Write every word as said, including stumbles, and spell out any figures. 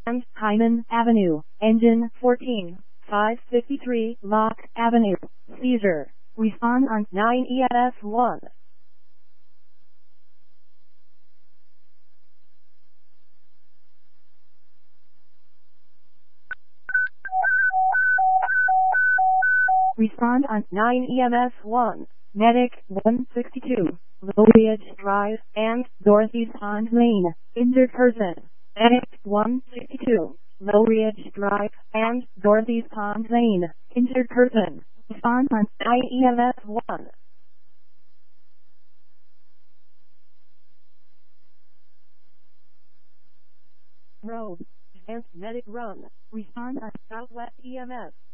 and Hyman Avenue, engine fourteen, five fifty-three, Lock Avenue, seizure. Respond on nine E M S one. Respond on nine E M S one. Medic one sixty-two, Low Ridge Drive, and Dorothy's Pond Lane, injured person. Medic one sixty-two, Low Ridge Drive, and Dorothy's Pond Lane, injured person. Respond on nine E M S one. Road, and Medic Run. Respond on Southwest E M S.